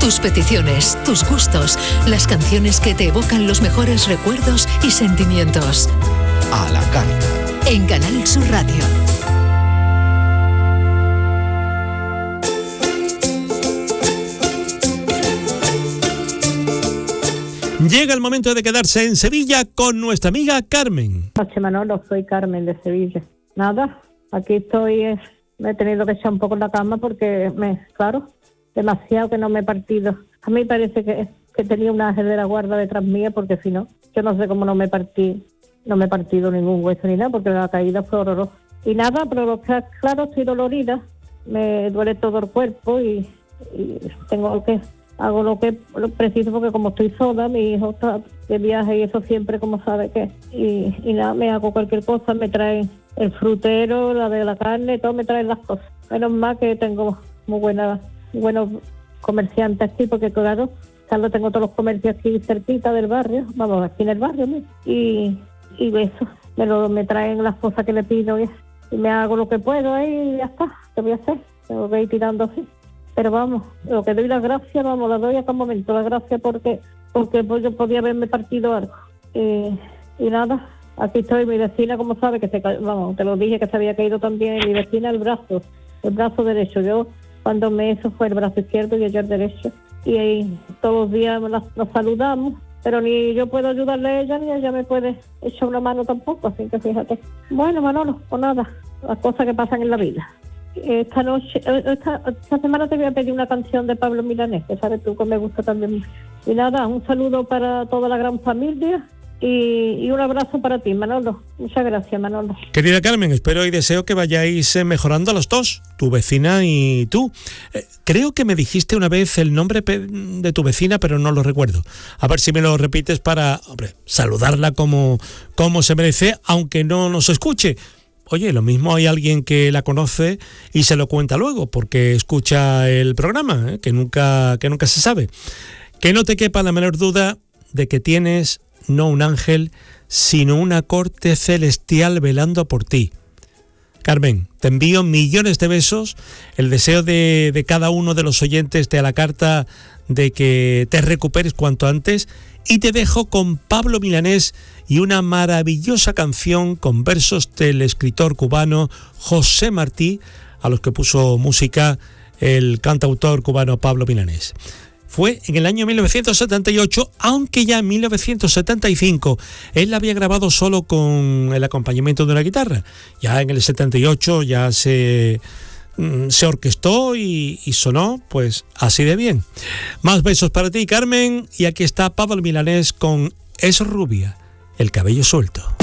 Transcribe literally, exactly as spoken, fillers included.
Tus peticiones, tus gustos, las canciones que te evocan los mejores recuerdos y sentimientos. A la carta. En Canal Sur Radio. Llega el momento de quedarse en Sevilla con nuestra amiga Carmen. Noche, Manolo, soy Carmen de Sevilla. Nada, aquí estoy, eh, me he tenido que echar un poco en la cama porque, me, claro, demasiado que no me he partido. A mí parece que, que tenía un ángel de la guarda detrás mía, porque si no, yo no sé cómo no me partí, no me he partido ningún hueso ni nada, porque la caída fue horrorosa. Y nada, pero lo que, claro, estoy dolorida, me duele todo el cuerpo y, y tengo que... Hago lo que lo preciso porque como estoy sola, mi hijo está de viaje y eso siempre como sabe que. Y, y nada, me hago cualquier cosa, me traen el frutero, la de la carne, todo me traen las cosas. Menos mal que tengo muy buena, muy buenos comerciantes aquí, porque claro, Carlos, tengo todos los comercios aquí cerquita del barrio, vamos, aquí en el barrio mismo. Y, y eso, me, lo, me traen las cosas que le pido y, y me hago lo que puedo ahí y ya está. ¿Qué voy a hacer? Tengo que ir tirando así. Pero vamos, lo que doy las gracias, vamos, las doy a cada momento, las gracias porque porque pues yo podía haberme partido algo. Eh, y nada, aquí estoy, mi vecina, como sabe, que se ca- vamos, te lo dije que se había caído también, mi vecina el brazo, el brazo derecho. Yo, cuando me eso fue el brazo izquierdo y yo el derecho. Y ahí todos los días nos, nos saludamos, pero ni yo puedo ayudarle a ella, ni ella me puede echar una mano tampoco, así que fíjate. Bueno, Manolo, pues nada, las cosas que pasan en la vida. Esta noche, esta, esta semana te voy a pedir una canción de Pablo Milanés, que sabes tú que me gusta también. Y nada, un saludo para toda la gran familia y, y un abrazo para ti, Manolo. Muchas gracias, Manolo. Querida Carmen, espero y deseo que vayáis mejorando los dos, tu vecina y tú. Eh, creo que me dijiste una vez el nombre de tu vecina, pero no lo recuerdo. A ver si me lo repites para, hombre, saludarla como, como se merece, aunque no nos escuche. Oye, lo mismo hay alguien que la conoce y se lo cuenta luego, porque escucha el programa, ¿eh? que nunca, que nunca se sabe. Que no te quepa la menor duda de que tienes no un ángel, sino una corte celestial velando por ti. Carmen, te envío millones de besos, el deseo de, de cada uno de los oyentes de A la Carta de que te recuperes cuanto antes, y te dejo con Pablo Milanés y una maravillosa canción con versos del escritor cubano José Martí, a los que puso música el cantautor cubano Pablo Milanés. Fue en el año mil novecientos setenta y ocho, aunque ya en mil novecientos setenta y cinco él la había grabado solo con el acompañamiento de una guitarra. Ya en el setenta y ocho ya se... se orquestó y, y sonó pues así de bien. Más besos para ti, Carmen, y aquí está Pablo Milanés con Es rubia, el cabello suelto.